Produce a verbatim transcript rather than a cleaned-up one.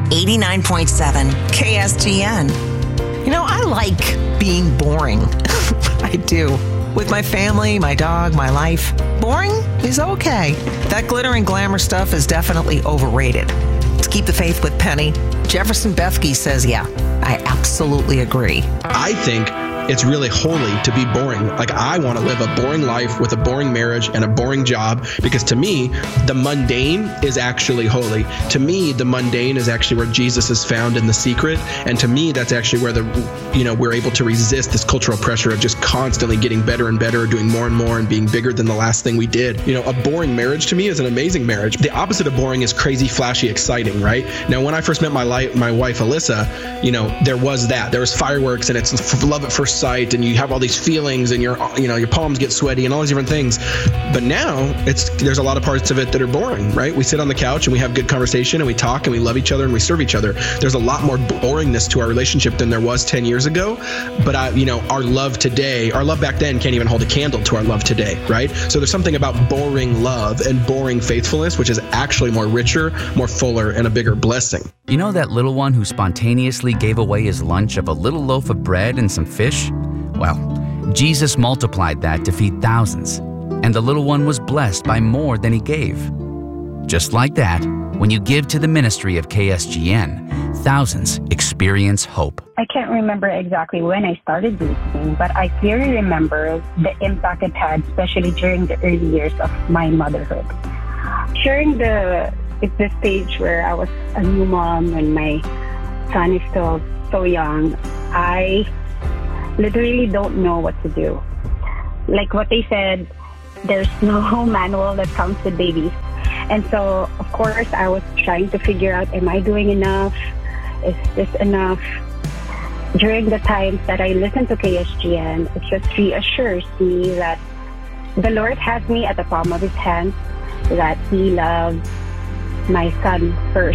eighty-nine point seven K S G N. You know, I like being boring. I do. With my family, my dog, my life. Boring is okay. That glitter and glamour stuff is definitely overrated. To keep the faith with Penny, Jefferson Bethke says, yeah, I absolutely agree. I think it's really holy to be boring. Like, I want to live a boring life with a boring marriage and a boring job, because to me, the mundane is actually holy. To me, the mundane is actually where Jesus is found in the secret. And to me, that's actually where the, you know, we're able to resist this cultural pressure of just constantly getting better and better, doing more and more, and being bigger than the last thing we did. You know, a boring marriage to me is an amazing marriage. The opposite of boring is crazy, flashy, exciting, right? Now, when I first met my life, my wife, Alyssa, you know, there was that. There was fireworks, and it's love at first sight, and you have all these feelings, and your, you know, your palms get sweaty and all these different things. But now it's, there's a lot of parts of it that are boring, right? We sit on the couch and we have good conversation, and we talk, and we love each other, and we serve each other. There's a lot more boringness to our relationship than there was ten years ago. But I, you know, our love today, our love back then can't even hold a candle to our love today, right? So there's something about boring love and boring faithfulness, which is actually more richer, more fuller, and a bigger blessing. You know that little one who spontaneously gave away his lunch of a little loaf of bread and some fish? Well, Jesus multiplied that to feed thousands, and the little one was blessed by more than he gave. Just like that, when you give to the ministry of K S G N, thousands experience hope. I can't remember exactly when I started listening, but I clearly remember the impact it had, especially during the early years of my motherhood. During the, it's the stage where I was a new mom and my son is still so young, I literally don't know what to do. Like what they said, there's no manual that comes with babies. And so, of course, I was trying to figure out, am I doing enough? Is this enough? During the times that I listen to K S G N, it just reassures me that the Lord has me at the palm of his hand, that he loves my son first.